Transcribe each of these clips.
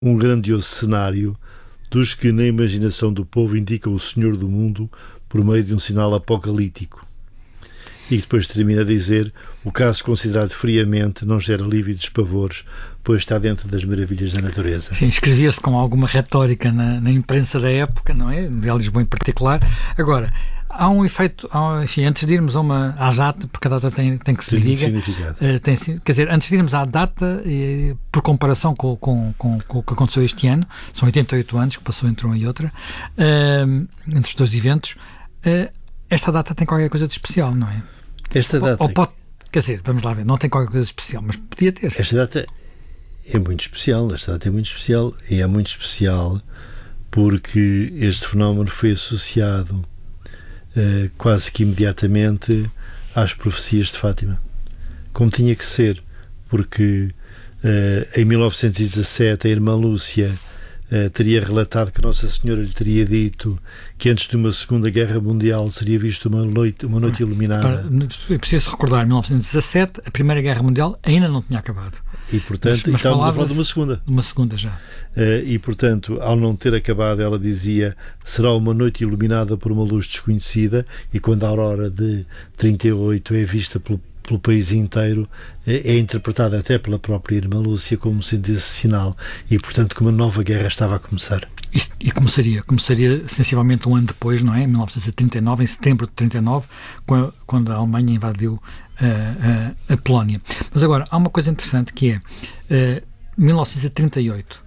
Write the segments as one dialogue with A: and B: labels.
A: um grandioso cenário dos que na imaginação do povo indicam o Senhor do mundo por meio de um sinal apocalíptico. E depois termina a dizer: o caso considerado friamente não gera lívidos pavores, pois está dentro das maravilhas da natureza.
B: Sim, escrevia-se com alguma retórica na imprensa da época, não é? De Lisboa em particular. Agora, há um efeito, enfim, antes de irmos à data, porque a data tem que se liga.
A: Significado.
B: Quer dizer, antes de irmos à data, por comparação com o que aconteceu este ano, são 88 anos que passou entre uma e outra, entre os dois eventos, esta data tem qualquer coisa de especial, não é?
A: Esta data...
B: Quer dizer, vamos lá ver, não tem qualquer coisa de especial, mas podia ter.
A: Esta data é muito especial, e é muito especial porque este fenómeno foi associado quase que imediatamente às profecias de Fátima, como tinha que ser, porque em 1917 a irmã Lúcia teria relatado que Nossa Senhora lhe teria dito que antes de uma Segunda Guerra Mundial seria visto uma noite iluminada.
B: É preciso recordar, em 1917 a Primeira Guerra Mundial ainda não tinha acabado.
A: E, portanto, estávamos a falar de uma segunda.
B: De uma segunda já.
A: E, portanto, ao não ter acabado, ela dizia: será uma noite iluminada por uma luz desconhecida, e quando a aurora de 38 é vista pelo país inteiro, é interpretada até pela própria irmã Lúcia como sendo esse sinal, e, portanto, que uma nova guerra estava a começar.
B: E começaria sensivelmente um ano depois, não é? Em 1939, em setembro de 39, quando a Alemanha invadiu a Polónia. Mas agora, há uma coisa interessante que é 1938,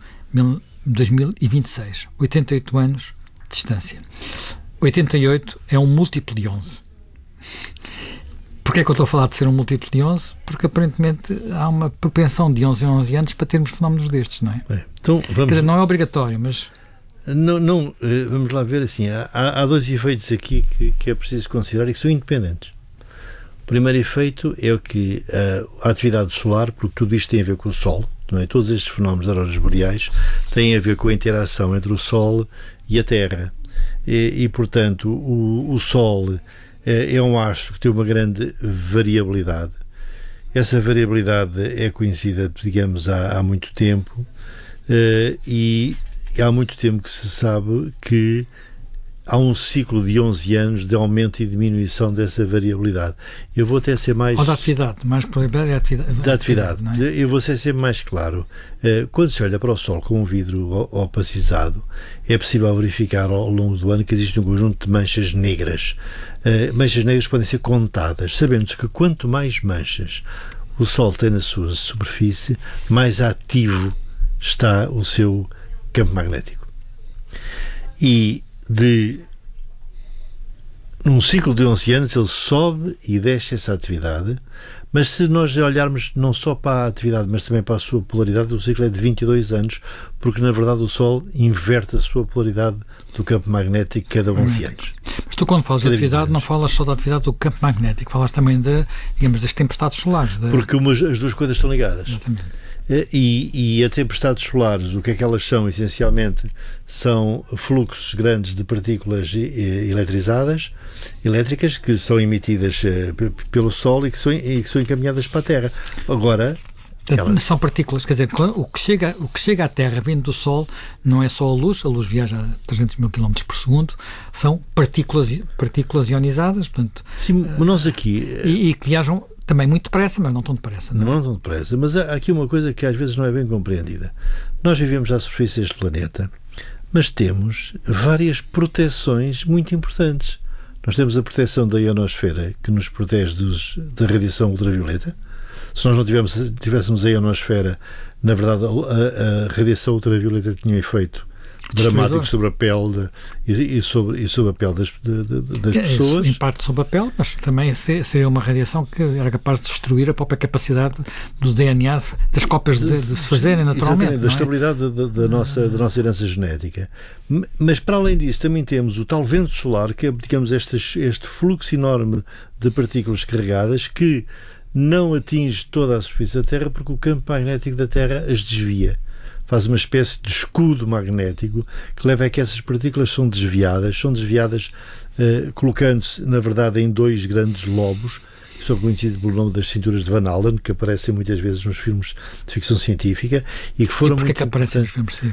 B: 2026, 88 anos de distância. 88 é um múltiplo de 11. Porquê é que eu estou a falar de ser um múltiplo de 11? Porque aparentemente há uma propensão de 11 em 11 anos para termos fenómenos destes, não é?
A: Então,
B: quer dizer, não é obrigatório, mas...
A: Não, vamos lá ver assim, há dois efeitos aqui que é preciso considerar e que são independentes. O primeiro efeito é o que a atividade solar, porque tudo isto tem a ver com o Sol, não é? Todos estes fenómenos de auroras boreais têm a ver com a interação entre o Sol e a Terra. E portanto, o Sol é um astro que tem uma grande variabilidade. Essa variabilidade é conhecida, digamos, há muito tempo, e há muito tempo que se sabe que há um ciclo de 11 anos de aumento e diminuição dessa variabilidade. Eu vou até ser mais...
B: Ou da atividade, mais probabilidade
A: da atividade.
B: Não é?
A: Eu vou ser sempre mais claro. Quando se olha para o Sol com um vidro opacizado, é possível verificar ao longo do ano que existe um conjunto de manchas negras. Manchas negras podem ser contadas, sabendo-se que quanto mais manchas o Sol tem na sua superfície, mais ativo está o seu campo magnético. E num ciclo de 11 anos ele sobe e desce essa atividade, mas se nós olharmos não só para a atividade, mas também para a sua polaridade, o ciclo é de 22 anos, porque na verdade o Sol inverte a sua polaridade do campo magnético cada 11 anos.
B: Mas tu, quando falas de atividade, não falas só da atividade do campo magnético, falas também das tempestades solares.
A: Porque as duas coisas estão ligadas.
B: Exatamente.
A: E a tempestades solares, o que é que elas são? Essencialmente são fluxos grandes de partículas elétricas que são emitidas pelo Sol e que são encaminhadas para a Terra. Agora,
B: são partículas, quer dizer, o que chega à Terra vindo do Sol não é só a luz viaja a 300 mil km por segundo, são partículas ionizadas, portanto...
A: Sim, nós aqui...
B: E que viajam também muito depressa, mas não tão depressa.
A: Não tão depressa, mas há aqui uma coisa que às vezes não é bem compreendida. Nós vivemos à superfície deste planeta, mas temos várias proteções muito importantes. Nós temos a proteção da ionosfera, que nos protege da radiação ultravioleta. Se nós não tivéssemos a ionosfera, na verdade a radiação ultravioleta tinha um efeito dramático sobre a pele e sobre a pele das pessoas.
B: Em parte sobre a pele, mas também seria uma radiação que era capaz de destruir a própria capacidade do DNA, das cópias de se fazerem naturalmente.
A: Exatamente, da estabilidade da nossa herança genética. Mas para além disso também temos o tal vento solar, que é, digamos, este fluxo enorme de partículas carregadas que não atinge toda a superfície da Terra porque o campo magnético da Terra as desvia. Faz uma espécie de escudo magnético que leva a que essas partículas são desviadas colocando-se, na verdade, em dois grandes lobos, são conhecidos pelo nome das cinturas de Van Allen, que aparecem muitas vezes nos filmes de ficção científica e que foram
B: e porquê que aparecem nos filmes